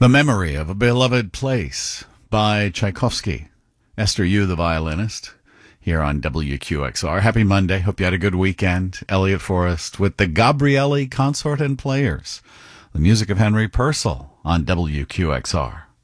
The Memory of a Beloved Place by Tchaikovsky. Esther Yu, the violinist, here on WQXR. Happy Monday. Hope you had a good weekend. Elliot Forrest with the Gabrieli Consort and Players. The music of Henry Purcell on WQXR.